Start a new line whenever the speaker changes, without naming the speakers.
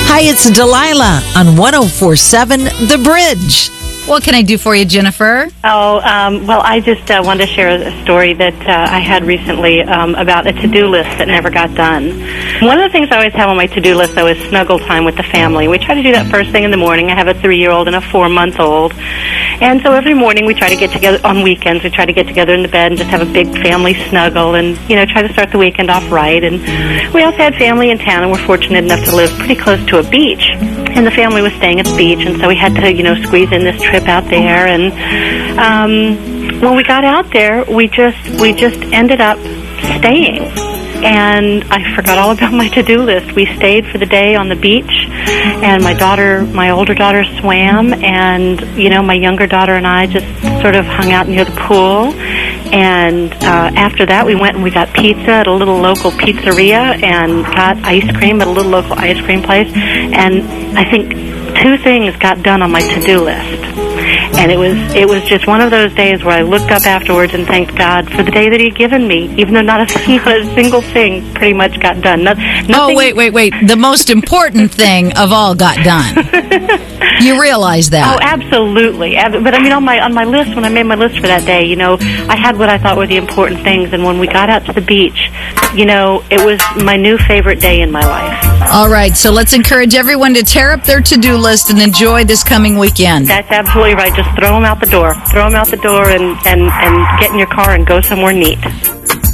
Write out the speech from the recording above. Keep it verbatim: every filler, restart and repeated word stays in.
Hi, it's Delilah on one oh four point seven The Bridge.
What can I do for you, Jennifer?
Oh, um, well, I just uh, wanted to share a story that uh, I had recently um, about a to-do list that never got done. One of the things I always have on my to-do list, though, is snuggle time with the family. We try to do that first thing in the morning. I have a three-year-old and a four-month-old. And so every morning we try to get together, on weekends, we try to get together in the bed and just have a big family snuggle and, you know, try to start the weekend off right. And we also had family in town, and we're fortunate enough to live pretty close to a beach. And the family was staying at the beach, and so we had to, you know, squeeze in this trip out there. And um, when we got out there, we just we just ended up staying. And I forgot all about my to-do list. We stayed for the day on the beach, and my daughter, my older daughter, swam, and, you know, my younger daughter and I just sort of hung out near the pool. And uh, after that, we went and we got pizza at a little local pizzeria and got ice cream at a little local ice cream place. And I think two things got done on my to-do list. And it was it was just one of those days where I looked up afterwards and thanked God for the day that He'd given me, even though not a, not a single thing pretty much got done. No,
oh, wait, wait, wait. The most important thing of all got done. You realize that?
Oh, absolutely. But I mean, on my on my list, when I made my list for that day, you know, I had what I thought were the important things. And when we got out to the beach, you know, it was my new favorite day in my life.
All right, so let's encourage everyone to tear up their to-do list and enjoy this coming weekend.
That's absolutely right. Just throw them out the door. Throw them out the door and, and, and get in your car and go somewhere neat.